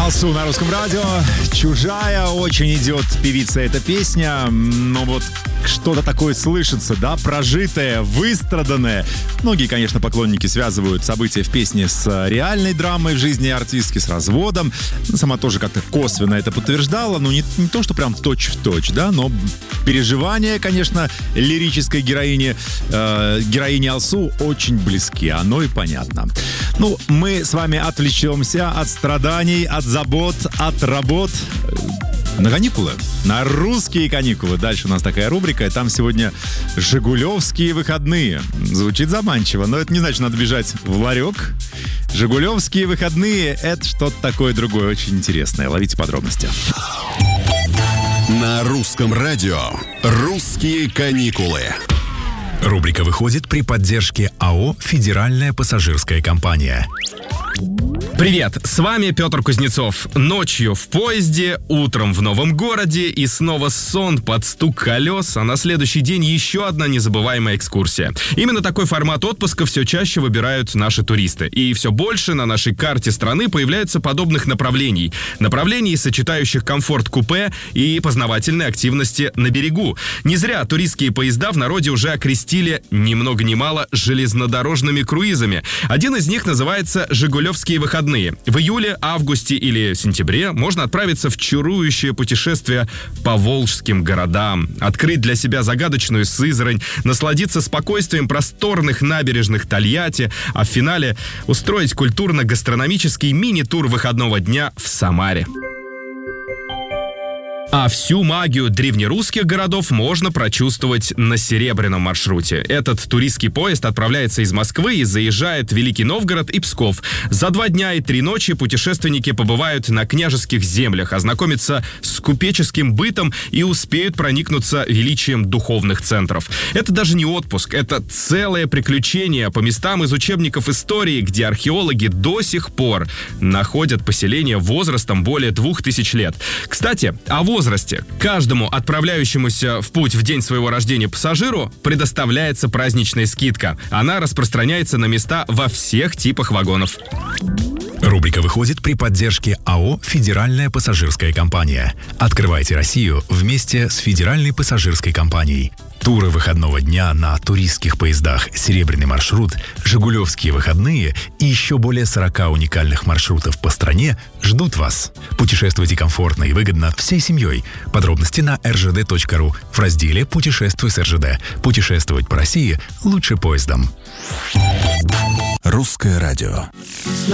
Алсу на русском радио. Чужая очень идет певица эта песня, но вот что-то такое слышится, да, прожитое, выстраданное. Многие, конечно, поклонники связывают события в песне с реальной драмой в жизни артистки, с разводом. Сама тоже как-то косвенно это подтверждала, ну не то, что прям точь-в-точь, да, но переживания, конечно, лирической героини Алсу очень близки, оно и понятно. Ну, мы с вами отвлечемся от страданий, от забот, от работ на каникулы, на русские каникулы. Дальше у нас такая рубрика, и там сегодня «Жигулевские выходные». Звучит заманчиво, но это не значит, надо бежать в ларек. «Жигулевские выходные» — это что-то такое другое, очень интересное. Ловите подробности. На русском радио «Русские каникулы». Рубрика выходит при поддержке АО «Федеральная пассажирская компания». Привет, с вами Петр Кузнецов. Ночью в поезде, утром в новом городе и снова сон под стук колес, а на следующий день еще одна незабываемая экскурсия. Именно такой формат отпуска все чаще выбирают наши туристы. И все больше на нашей карте страны появляется подобных направлений. Направлений, сочетающих комфорт купе и познавательные активности на берегу. Не зря туристские поезда в народе уже окрестили ни много ни мало железнодорожными круизами. Один из них называется «Жигулевские выходные». В июле, августе или сентябре можно отправиться в чарующее путешествие по волжским городам, открыть для себя загадочную Сызрань, насладиться спокойствием просторных набережных Тольятти, а в финале устроить культурно-гастрономический мини-тур выходного дня в Самаре. А всю магию древнерусских городов можно прочувствовать на Серебряном маршруте. Этот туристский поезд отправляется из Москвы и заезжает в Великий Новгород и Псков. За 2 дня и 3 ночи путешественники побывают на княжеских землях, ознакомятся с купеческим бытом и успеют проникнуться величием духовных центров. Это даже не отпуск, это целое приключение по местам из учебников истории, где археологи до сих пор находят поселения возрастом более 2000 лет. Кстати, о возрасте. Каждому отправляющемуся в путь в день своего рождения пассажиру предоставляется праздничная скидка. Она распространяется на места во всех типах вагонов. Рубрика выходит при поддержке АО «Федеральная пассажирская компания». Открывайте Россию вместе с Федеральной пассажирской компанией. Туры выходного дня на туристских поездах «Серебряный маршрут», «Жигулевские выходные» и еще более 40 уникальных маршрутов по стране ждут вас. Путешествуйте комфортно и выгодно всей семьей. Подробности на rgd.ru в разделе «Путешествуй с РЖД». Путешествовать по России лучше поездом. Русское радио.